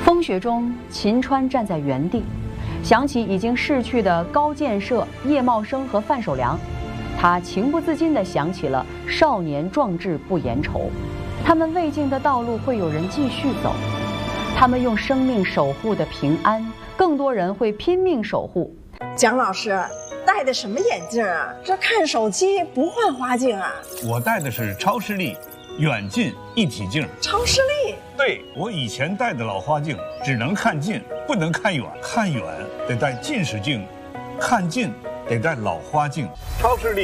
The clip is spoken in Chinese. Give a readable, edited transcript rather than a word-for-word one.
风雪中，秦川站在原地，想起已经逝去的高建设、叶茂生和范守良，他情不自禁地想起了少年壮志不言愁。他们未尽的道路会有人继续走，他们用生命守护的平安，更多人会拼命守护。 蒋老师戴的什么眼镜啊？这看手机不换花镜啊？ 我戴的是超视力远近一体镜。 超视力？ 对，我以前戴的老花镜只能看近，不能看远，看远得戴近视镜，看近得戴老花镜。超视力